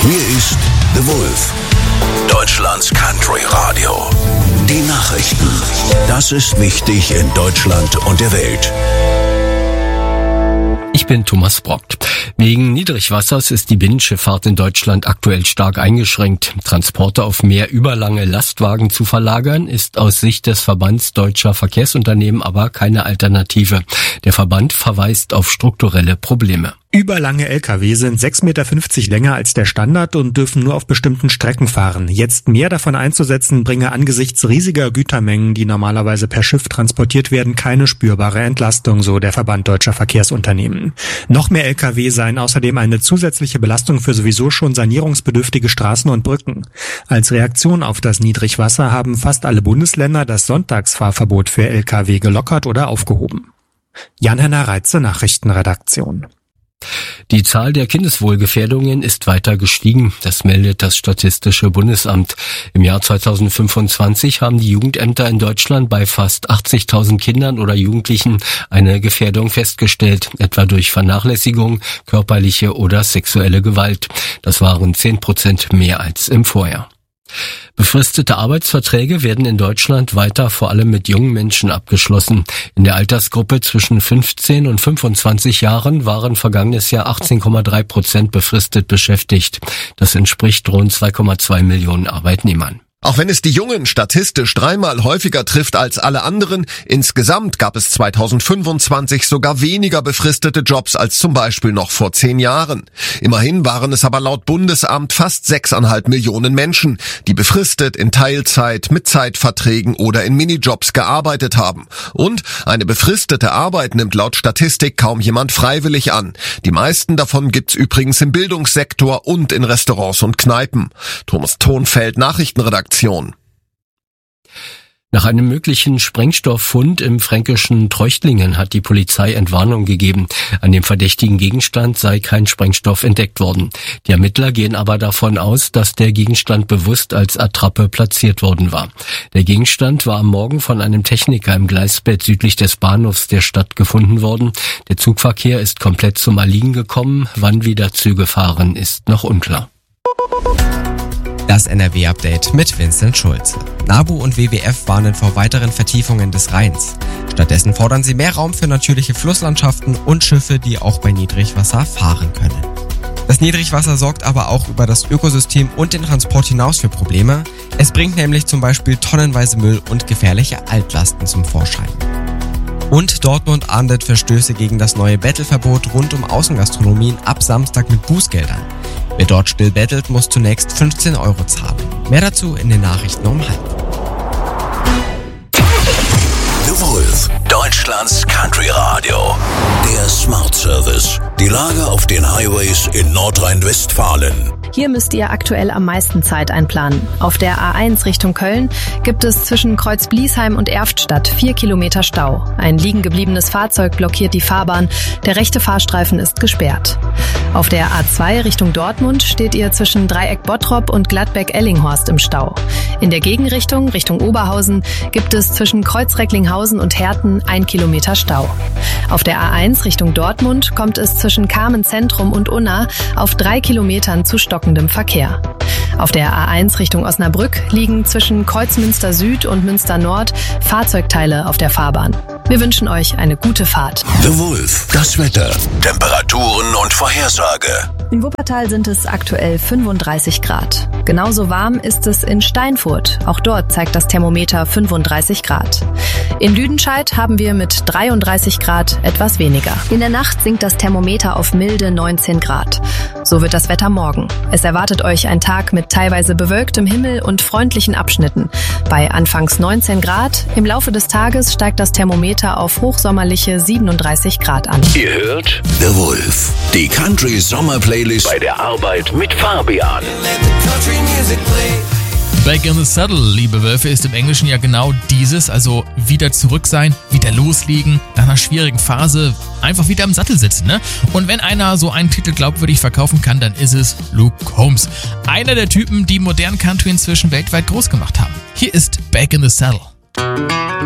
Hier ist The Wolf, Deutschlands Country Radio. Die Nachrichten. Das ist wichtig in Deutschland und der Welt. Ich bin Thomas Brockt. Wegen Niedrigwassers ist die Binnenschifffahrt in Deutschland aktuell stark eingeschränkt. Transporte auf mehr überlange Lastwagen zu verlagern, ist aus Sicht des Verbands Deutscher Verkehrsunternehmen aber keine Alternative. Der Verband verweist auf strukturelle Probleme. Überlange Lkw sind 6,50 Meter länger als der Standard und dürfen nur auf bestimmten Strecken fahren. Jetzt mehr davon einzusetzen, bringe angesichts riesiger Gütermengen, die normalerweise per Schiff transportiert werden, keine spürbare Entlastung, so der Verband Deutscher Verkehrsunternehmen. Noch mehr Lkw seien außerdem eine zusätzliche Belastung für sowieso schon sanierungsbedürftige Straßen und Brücken. Als Reaktion auf das Niedrigwasser haben fast alle Bundesländer das Sonntagsfahrverbot für Lkw gelockert oder aufgehoben. Jan-Henner Reitze, Nachrichtenredaktion. Die Zahl der Kindeswohlgefährdungen ist weiter gestiegen, das meldet das Statistische Bundesamt. Im Jahr 2025 haben die Jugendämter in Deutschland bei fast 80.000 Kindern oder Jugendlichen eine Gefährdung festgestellt, etwa durch Vernachlässigung, körperliche oder sexuelle Gewalt. Das waren 10% mehr als im Vorjahr. Befristete Arbeitsverträge werden in Deutschland weiter vor allem mit jungen Menschen abgeschlossen. In der Altersgruppe zwischen 15 und 25 Jahren waren vergangenes Jahr 18,3% befristet beschäftigt. Das entspricht rund 2,2 Millionen Arbeitnehmern. Auch wenn es die Jungen statistisch 3-mal häufiger trifft als alle anderen, insgesamt gab es 2025 sogar weniger befristete Jobs als zum Beispiel noch vor 10 Jahren. Immerhin waren es aber laut Bundesamt fast 6,5 Millionen Menschen, die befristet in Teilzeit, mit Zeitverträgen oder in Minijobs gearbeitet haben. Und eine befristete Arbeit nimmt laut Statistik kaum jemand freiwillig an. Die meisten davon gibt's übrigens im Bildungssektor und in Restaurants und Kneipen. Thomas Thonfeld, Nachrichtenredaktion. Nach einem möglichen Sprengstofffund im fränkischen Treuchtlingen hat die Polizei Entwarnung gegeben. An dem verdächtigen Gegenstand sei kein Sprengstoff entdeckt worden. Die Ermittler gehen aber davon aus, dass der Gegenstand bewusst als Attrappe platziert worden war. Der Gegenstand war am Morgen von einem Techniker im Gleisbett südlich des Bahnhofs der Stadt gefunden worden. Der Zugverkehr ist komplett zum Erliegen gekommen. Wann wieder Züge fahren, ist noch unklar. Das NRW-Update mit Vincent Schulze. NABU und WWF warnen vor weiteren Vertiefungen des Rheins. Stattdessen fordern sie mehr Raum für natürliche Flusslandschaften und Schiffe, die auch bei Niedrigwasser fahren können. Das Niedrigwasser sorgt aber auch über das Ökosystem und den Transport hinaus für Probleme. Es bringt nämlich zum Beispiel tonnenweise Müll und gefährliche Altlasten zum Vorschein. Und Dortmund ahndet Verstöße gegen das neue Bettelverbot rund um Außengastronomien ab Samstag mit Bußgeldern. Wer dort still bettelt, muss zunächst 15 € zahlen. Mehr dazu in den Nachrichten um 12:30. The Wolf, Deutschlands Country Radio. Der Smart Service. Die Lage auf den Highways in Nordrhein-Westfalen. Hier müsst ihr aktuell am meisten Zeit einplanen. Auf der A1 Richtung Köln gibt es zwischen Kreuz-Bliesheim und Erftstadt 4 Kilometer Stau. Ein liegen gebliebenes Fahrzeug blockiert die Fahrbahn. Der rechte Fahrstreifen ist gesperrt. Auf der A2 Richtung Dortmund steht ihr zwischen Dreieck Bottrop und Gladbeck-Ellinghorst im Stau. In der Gegenrichtung, Richtung Oberhausen, gibt es zwischen Kreuz-Recklinghausen und Herten 1 Kilometer Stau. Auf der A1 Richtung Dortmund kommt es zwischen Kamen Zentrum und Unna auf 3 Kilometern zu stockendem Verkehr. Auf der A1 Richtung Osnabrück liegen zwischen Kreuzmünster Süd und Münster Nord Fahrzeugteile auf der Fahrbahn. Wir wünschen euch eine gute Fahrt. The Wolf, das Wetter, Temperaturen und Vorhersage. In Wuppertal sind es aktuell 35 Grad. Genauso warm ist es in Steinfurt. Auch dort zeigt das Thermometer 35 Grad. In Lüdenscheid haben wir mit 33 Grad etwas weniger. In der Nacht sinkt das Thermometer auf milde 19 Grad. So wird das Wetter morgen. Es erwartet euch ein Tag mit teilweise bewölktem Himmel und freundlichen Abschnitten. Bei anfangs 19 Grad, im Laufe des Tages steigt das Thermometer auf hochsommerliche 37 Grad an. Ihr hört The Wolf, die Country Sommer Playlist bei der Arbeit mit Fabian. Back in the Saddle, liebe Wölfe, ist im Englischen ja genau dieses, also wieder zurück sein, wieder loslegen, nach einer schwierigen Phase einfach wieder im Sattel sitzen, ne? Und wenn einer so einen Titel glaubwürdig verkaufen kann, dann ist es Luke Combs. Einer der Typen, die modernen Country inzwischen weltweit groß gemacht haben. Hier ist Back in the Saddle.